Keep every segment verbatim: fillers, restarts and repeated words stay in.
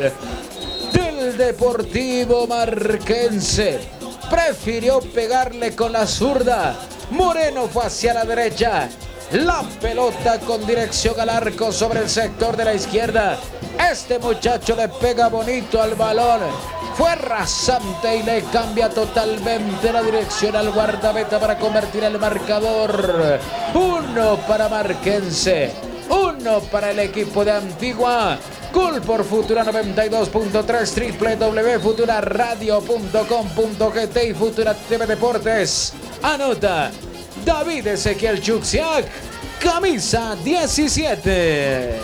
del Deportivo Marquense. Prefirió pegarle con la zurda. Moreno fue hacia la derecha. La pelota con dirección al arco sobre el sector de la izquierda. Este muchacho le pega bonito al balón. Fue rasante y le cambia totalmente la dirección al guardameta para convertir el marcador. Uno para Marquense, uno para el equipo de Antigua. Gol por Futura noventa y dos punto tres, doble u doble u doble u punto futura radio punto com punto gt y Futura T V Deportes. Anota David Ezequiel Chuksiak, camisa diecisiete.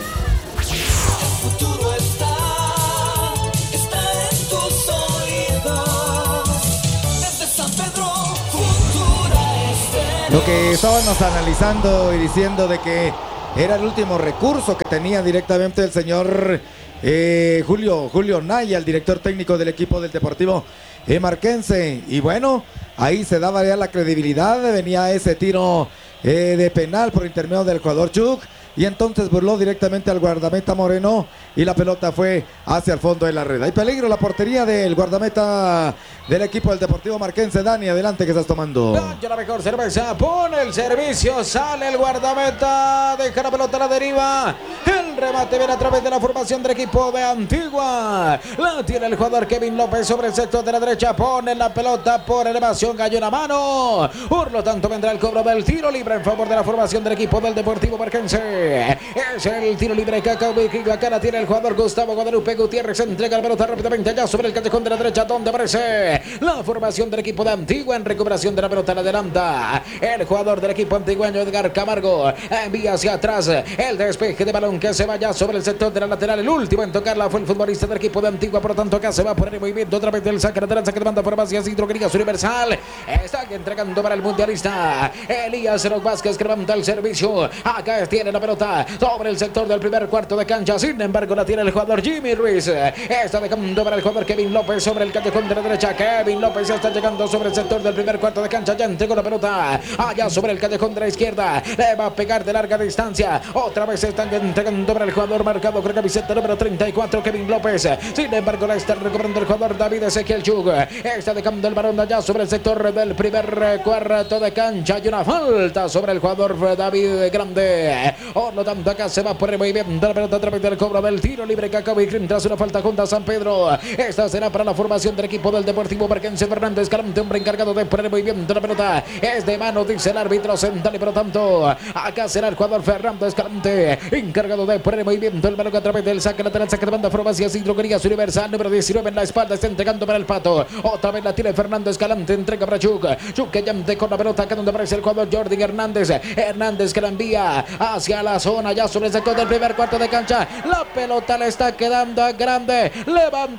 Lo que estábamos analizando y diciendo de que era el último recurso que tenía directamente el señor eh, Julio, Julio Naya, el director técnico del equipo del Deportivo eh, Marquense. Y bueno, ahí se daba ya la credibilidad, venía ese tiro eh, de penal por intermedio del jugador Chuk. Y entonces burló directamente al guardameta Moreno y la pelota fue hacia el fondo de la red. Hay peligro la portería del guardameta del equipo del Deportivo Marquense. Dani, adelante, que estás tomando. Daño la mejor cerveza, pone el servicio, sale el guardameta, deja la pelota a la deriva. El remate viene a través de la formación del equipo de Antigua. La tiene el jugador Kevin López sobre el sector de la derecha, pone la pelota por elevación, cayó una mano. Por lo tanto vendrá el cobro del tiro libre en favor de la formación del equipo del Deportivo Marquense. Es el tiro libre que acá, acá la tiene el jugador Gustavo Guadalupe Gutiérrez. Entrega la pelota rápidamente allá sobre el callejón de la derecha, donde aparece la formación del equipo de Antigua en recuperación de la pelota. La adelanta el jugador del equipo antigueño Edgar Camargo. Envía hacia atrás el despeje de balón que se vaya sobre el sector de la lateral. El último en tocarla fue el futbolista del equipo de Antigua. Por lo tanto, acá se va a poner en movimiento otra vez del saque lateral, saque de banda por hacia Hidroquímicas Universal. Está entregando para el mundialista Elías Rock Vázquez, que levanta el servicio. Acá tiene la pelota sobre el sector del primer cuarto de cancha. Sin embargo, la tiene el jugador Jimmy Ruiz. Está dejando para el jugador Kevin López sobre el callejón de la derecha. Kevin López ya está llegando sobre el sector del primer cuarto de cancha. Ya entregó la pelota allá sobre el callejón de la izquierda. Le va a pegar de larga distancia. Otra vez están entregando para el jugador marcado con camiseta número treinta y cuatro, Kevin López. Sin embargo, la está recuperando el jugador David Ezequiel Chuk. Está dejando el balón allá sobre el sector del primer cuarto de cancha. Y una falta sobre el jugador David Grande. Por lo tanto, acá se va por el movimiento la pelota a través del cobro del tiro libre que acaba y tras una falta junto a San Pedro. Esta será para la formación del equipo del Deportivo Marquense. Fernández Escalante, hombre encargado de poner el movimiento la pelota. Es de mano, dice el árbitro central, y por lo tanto, acá será el jugador Fernando Escalante, encargado de poner el movimiento el balón a través del saque lateral, saque de banda, Farmacias Hidroquímicas Universal, número diecinueve en la espalda, está entregando para el Pato. Otra vez la tiene Fernando Escalante, entrega para Chuk. Chuk que ya con la pelota, acá donde aparece el jugador Jordi Hernández. Hernández que la envía hacia la zona, ya sobre el sector del primer cuarto de cancha. La pelota le está quedando a Grande. Levanta